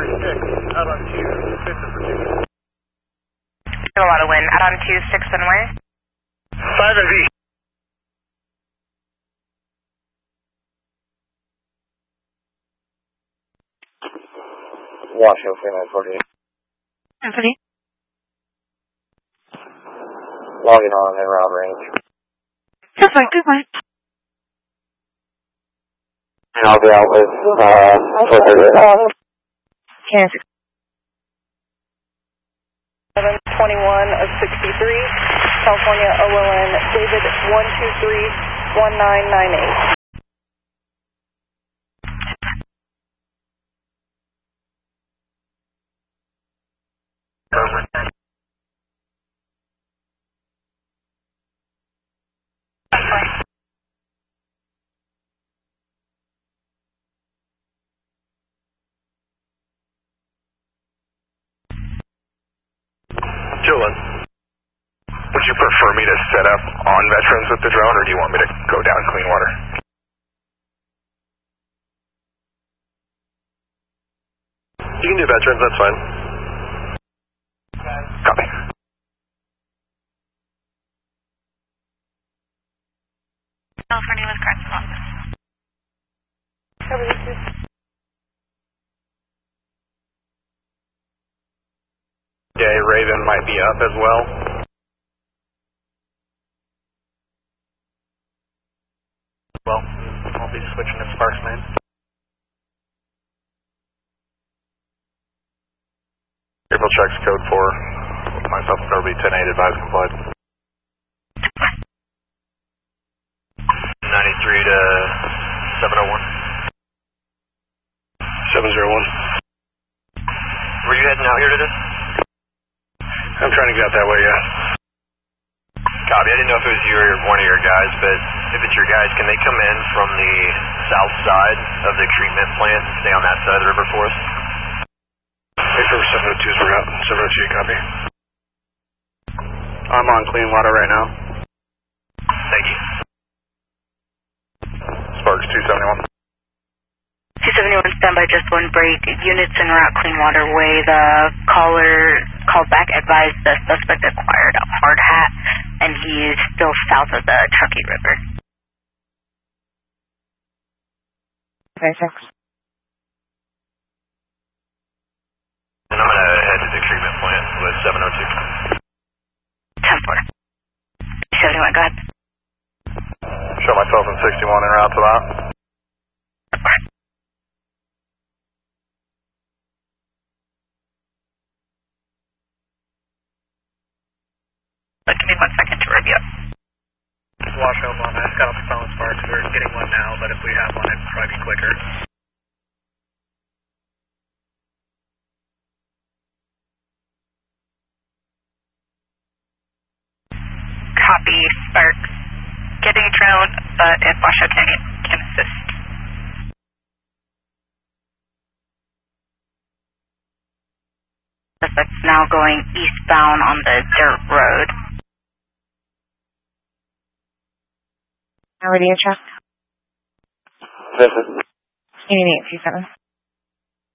out on 2, 6 in Virginia. A lot of wind. Out on 2, 6 and where? 5 and V. Washoe, Fremont 48. Anthony? Logging on en route range. Good point. And I'll be out with, Kansas. 721 of 63, California OLN, David 123-1998. Julian, would you prefer me to set up on veterans with the drone, or do you want me to go down clean water? You can do veterans, that's fine. Copy. California with corrective office. Yeah, Raven might be up as well. Well, I'll be switching to Sparksman. April checks code 4. Myself and be 10-8, advise complied. 93 to 701. 701. Were you heading out here today? I'm trying to get out that way, yeah. Copy. I didn't know if it was you or one of your guys, but if it's your guys, can they come in from the south side of the treatment plant and stay on that side of the river for us? Hey, for 702's we're out. 702, copy. I'm on clean water right now. Thank you. Sparks 271. 271, standby, just one break. Units en route, clean water way. The caller called back, advised the suspect acquired a hard hat, and he is still south of the Truckee River. Okay, thanks. And I'm going to head to the treatment plant with 702. 10-4. 71, go ahead. Show myself in 61 en route to that. Give me 1 second to review. Wash up on that. Got off the phone with Sparks. We're getting one now, but if we have one, it'd probably be quicker. Copy, Sparks. Getting drone, but if Washoe can assist. Suspect's now going eastbound on the dirt road. Already in check? This is Union 827.